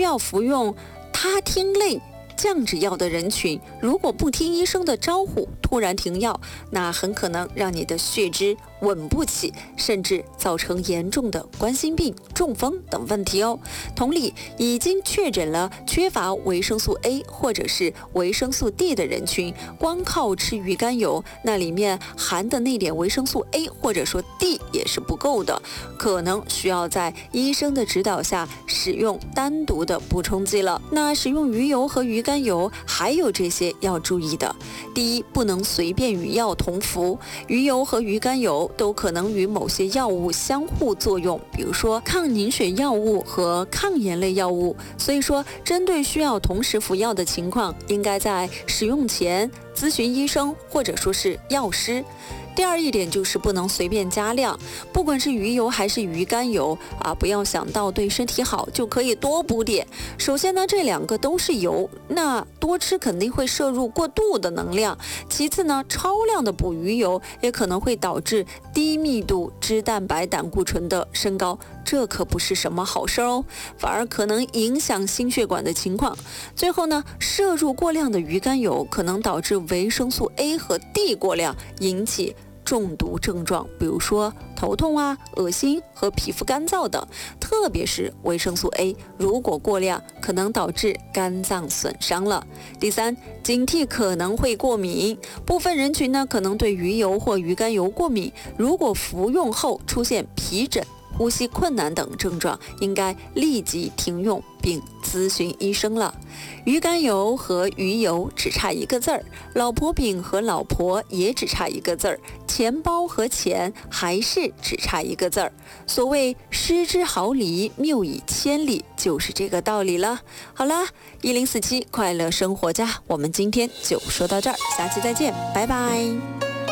要服用他汀类降脂药的人群，如果不听医生的招呼突然停药，那很可能让你的血脂稳不起，甚至造成严重的冠心病、中风等问题哦。同理，已经确诊了缺乏维生素 A 或者是维生素 D 的人群，光靠吃鱼肝油，那里面含的那点维生素 A 或者说 D 也是不够的，可能需要在医生的指导下使用单独的补充剂了。那使用鱼油和鱼肝油还有这些要注意的：第一，不能随便与药同服，鱼油和鱼肝油都可能与某些药物相互作用，比如说抗凝血药物和抗炎类药物。所以说，针对需要同时服药的情况，应该在使用前咨询医生或者说是药师。第二一点就是不能随便加量，不管是鱼油还是鱼肝油不要想到对身体好就可以多补点。首先呢，这两个都是油，那多吃肯定会摄入过度的能量。其次呢，超量的补鱼油也可能会导致低密度脂蛋白胆固醇的升高，这可不是什么好事哦，反而可能影响心血管的情况。最后呢，摄入过量的鱼肝油可能导致维生素 A 和 D 过量，引起中毒症状，比如说头痛恶心和皮肤干燥等。特别是维生素 A 如果过量，可能导致肝脏损伤了。第三，警惕可能会过敏，部分人群呢可能对鱼油或鱼肝油过敏，如果服用后出现皮疹、呼吸困难等症状，应该立即停用并咨询医生了。鱼肝油和鱼油只差一个字儿，老婆饼和老婆也只差一个字儿，钱包和钱还是只差一个字儿。所谓失之毫厘，谬以千里，就是这个道理了。好啦，1047快乐生活家，我们今天就说到这儿，下期再见，拜拜。